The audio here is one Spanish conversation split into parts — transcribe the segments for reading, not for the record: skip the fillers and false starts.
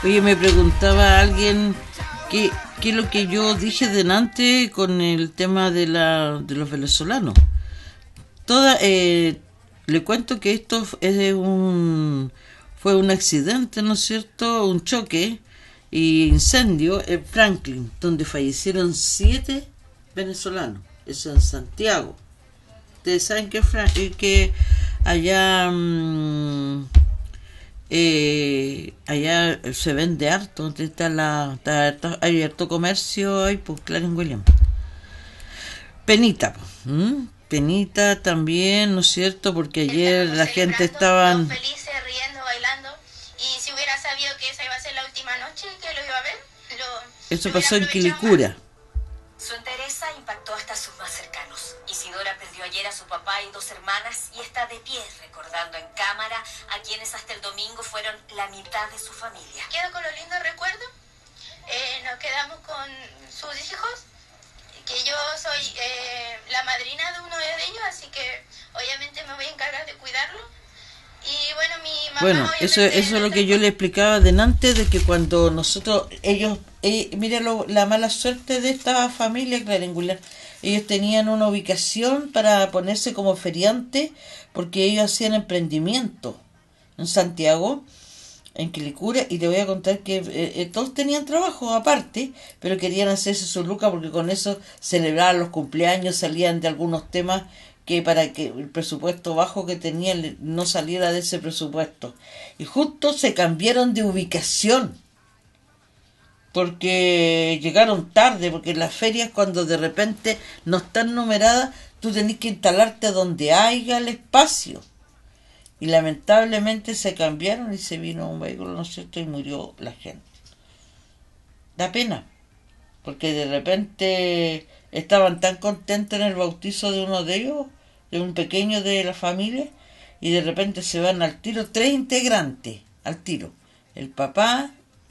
Oye, me preguntaba alguien qué es lo que yo dije delante con el tema de los venezolanos. Toda, le cuento que esto fue un accidente, ¿no es cierto? Un choque y incendio en Franklin, donde fallecieron 7 venezolanos. Eso en Santiago. Ustedes saben que allá allá se vende harto, donde hay harto comercio, hay pues Clarence William. Penita, Penita también, ¿no es cierto? Porque ayer la gente estaban felices, riendo, bailando, y si hubiera sabido que esa iba a ser la última noche que lo iba a ver, eso pasó en Quilicura. Su entereza impactó hasta sus más cercanos. Isidora perdió ayer a su papá y 2 hermanas y está de pie recordando en cámara a quienes hasta el domingo fueron la mitad de su familia. Quedo con los lindos recuerdos. Nos quedamos con sus hijos, que yo soy la madrina de uno de ellos, así que obviamente me voy a encargar de cuidarlo. Y bueno, mi mamá... Bueno, eso es lo que yo le explicaba delante, de que cuando nosotros, mira la mala suerte de esta familia Clarengular, ellos tenían una ubicación para ponerse como feriante, porque ellos hacían emprendimiento en Santiago, en Quilicura, y te voy a contar que todos tenían trabajo aparte, pero querían hacerse su lucas, porque con eso celebraban los cumpleaños, salían de algunos temas que para que el presupuesto bajo que tenían no saliera de ese presupuesto. Y justo se cambiaron de ubicación, porque llegaron tarde, porque las ferias cuando de repente no están numeradas, tú tenés que instalarte donde haya el espacio. Y lamentablemente se cambiaron y se vino un vehículo, ¿no es cierto?, y murió la gente. Da pena, porque de repente estaban tan contentos en el bautizo de uno de ellos, de un pequeño de la familia, y de repente se van al tiro 3 integrantes, al tiro. El papá,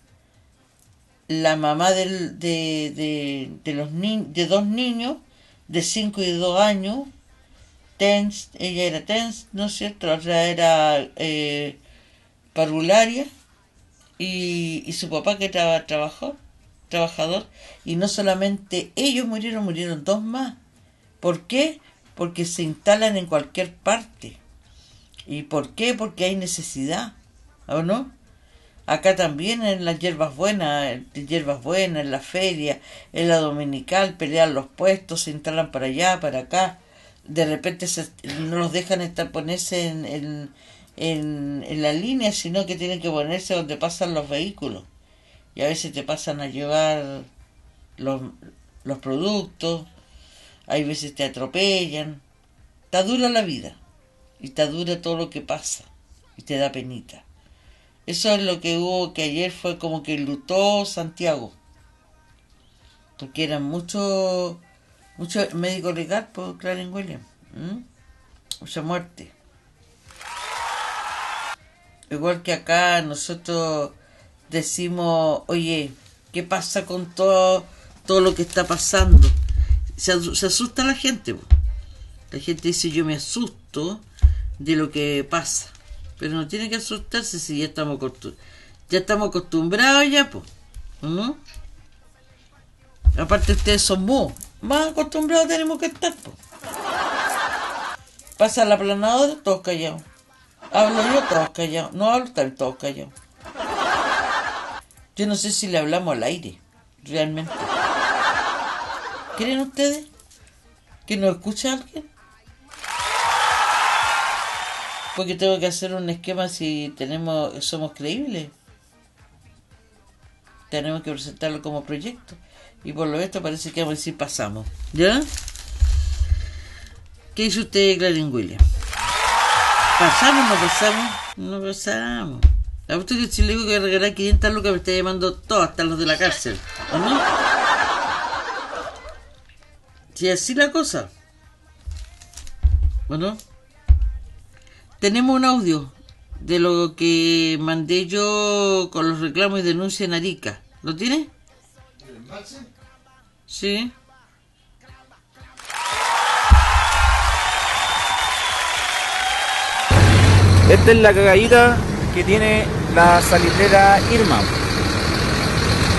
la mamá de 2 niños, de 5 y 2 años, ella era Tens, ¿no es cierto? La otra era Parvularia, y su papá que era trabajador, y no solamente ellos murieron 2 más. ¿Por qué? Porque se instalan en cualquier parte. ¿Y por qué? Porque hay necesidad, ¿o no? Acá también en las hierbas buenas, en la feria, en la dominical, pelean los puestos, se instalan para allá, para acá. De repente no los dejan ponerse en la línea, sino que tienen que ponerse donde pasan los vehículos. Y a veces te pasan a llevar los productos, hay veces te atropellan. Está dura la vida, y está dura todo lo que pasa, y te da penita. Eso es lo que hubo, que ayer fue como que lutó Santiago, porque eran mucho médico legal por Clarence William. Mucha muerte. Igual que acá nosotros decimos, oye, ¿qué pasa con todo lo que está pasando? Se asusta la gente. La gente dice, yo me asusto de lo que pasa. Pero no tiene que asustarse si ya estamos acostumbrados ya, pues. ¿No? Aparte ustedes son más acostumbrados tenemos que estar, pues. Pasa la aplanadora, todos callados. Hablo yo, todos callados. No hablo, están todos callados. Yo no sé si le hablamos al aire, realmente. ¿Creen ustedes que nos escucha alguien? Porque tengo que hacer un esquema si somos creíbles. Tenemos que presentarlo como proyecto. Y por lo visto parece que vamos a decir pasamos. ¿Ya? ¿Qué dice usted, Clarence William? ¿Pasamos? ¿No pasamos? No pasamos. A usted que si le digo que regalar 500 lucas me está llamando todos, hasta los de la cárcel. ¿O no? Si así la cosa. ¿O no? Tenemos un audio de lo que mandé yo con los reclamos y denuncias en Arica. ¿Lo tiene? ¿El Maxi? Sí. Esta es la cagadita que tiene la salitrera Irma.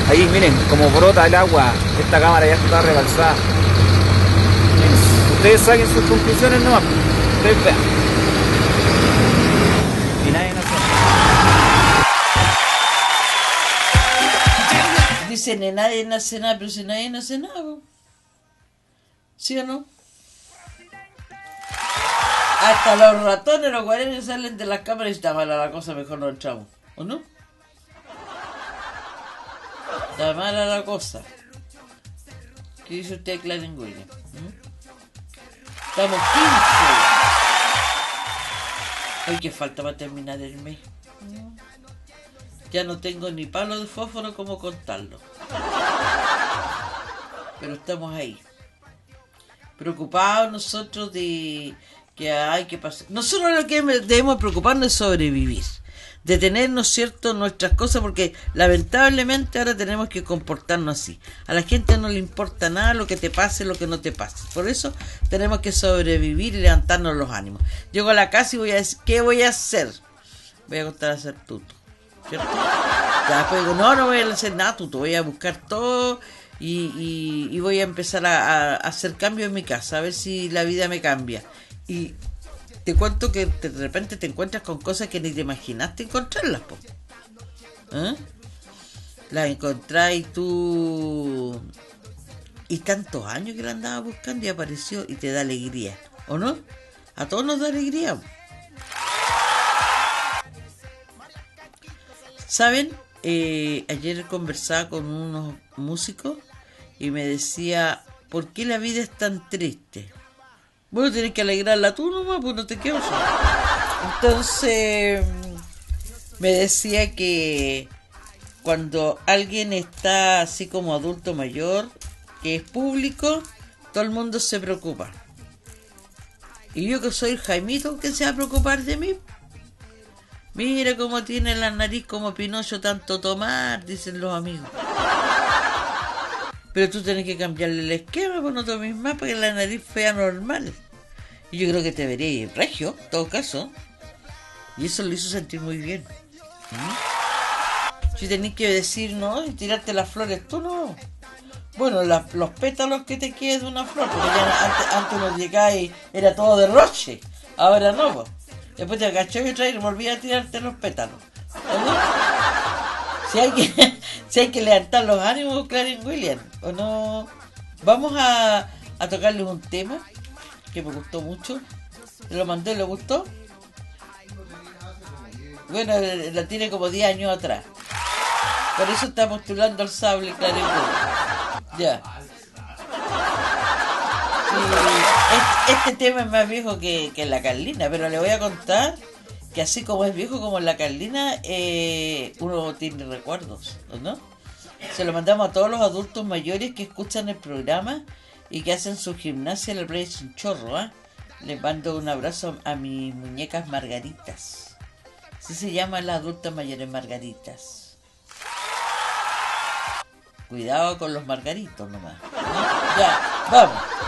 Ahí miren como brota el agua. Esta cámara ya está rebalsada. Ustedes saquen sus conclusiones nomás. Ustedes vean. Y nadie nace. Dicen, nadie nace nada, pero si nadie nace nada, ¿no? ¿Sí o no? Hasta los ratones, los guarenes salen de las cámaras y está mala la cosa, mejor no entramos. ¿O no? Está mala la cosa. ¿Qué dice usted, Clarence Williams? Estamos 15. Hoy que falta para terminar el mes. Ya no tengo ni palo de fósforo como contarlo. Pero estamos ahí. Preocupados nosotros de que hay que pasar. Nosotros lo que debemos preocuparnos es sobrevivir. De tener, ¿no es cierto?, nuestras cosas, porque lamentablemente ahora tenemos que comportarnos así. A la gente no le importa nada lo que te pase, lo que no te pase. Por eso tenemos que sobrevivir y levantarnos los ánimos. Llego a la casa y voy a decir, ¿qué voy a hacer? Voy a contar a hacer tuto, ¿cierto? Ya después digo, no voy a hacer nada tuto, voy a buscar todo y voy a empezar a hacer cambios en mi casa, a ver si la vida me cambia. Y te cuento que de repente te encuentras con cosas que ni te imaginaste encontrarlas, po. Las encontráis tú y tantos años que la andabas buscando y apareció y te da alegría, ¿o no? A todos nos da alegría. ¿Saben? Ayer conversaba con unos músicos y me decía, ¿por qué la vida es tan triste? Bueno, tienes que alegrarla tú nomás, pues no te quedas. Entonces me decía que cuando alguien está así como adulto mayor, que es público, todo el mundo se preocupa. Y yo que soy el Jaimito, ¿qué se va a preocupar de mí? Mira cómo tiene la nariz como Pinocho, tanto tomar, dicen los amigos. Pero tú tienes que cambiarle el esquema, pues no tomes más para que la nariz sea normal. Y yo creo que te vería ir regio, en todo caso. Y eso lo hizo sentir muy bien. Si tenés que decir, ¿no? Y tirarte las flores, tú no. Bueno, los pétalos que te queden de una flor, porque ya antes nos llegaba y era todo derroche. Ahora no, pues. Después te agachás y otra vez volví a tirarte los pétalos. ¿No? Si hay que levantar los ánimos, Clarence Williams, ¿o no? Vamos a tocarles un tema que me gustó mucho. Lo mandé, ¿le gustó? Bueno, la tiene como 10 años atrás. Por eso está postulando al sable, Clarence Williams. Ya. Este tema es más viejo que la Carlina, pero le voy a contar que así como es viejo como la Carlina, uno tiene recuerdos, ¿no? Se lo mandamos a todos los adultos mayores que escuchan el programa y que hacen su gimnasia en la playa Sin Chorro, ¿eh? Les mando un abrazo a mis muñecas margaritas. Así se llaman las adultas mayores, margaritas. Cuidado con los margaritos nomás, ¿no? Ya, vamos.